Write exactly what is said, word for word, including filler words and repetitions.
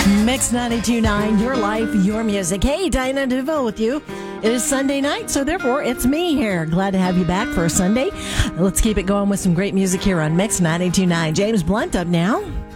Mix ninety-two point nine, your life, your music. Hey, Diana DeVille with you. It is Sunday night, so therefore it's me here. Glad to have you back for a Sunday. Let's keep it going with some great music here on Mix ninety-two point nine. James Blunt up now.